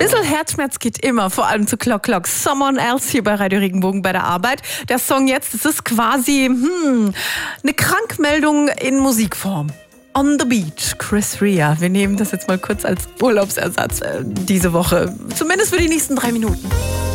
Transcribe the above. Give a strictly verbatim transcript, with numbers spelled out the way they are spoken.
Bisschen Herzschmerz geht immer, vor allem zu Clock Clock. Someone Else hier bei Radio Regenbogen bei der Arbeit. Der Song jetzt, das ist quasi hm, eine Krankmeldung in Musikform. On the Beach, Chris Rea. Wir nehmen das jetzt mal kurz als Urlaubsersatz äh, diese Woche. Zumindest für die nächsten drei Minuten.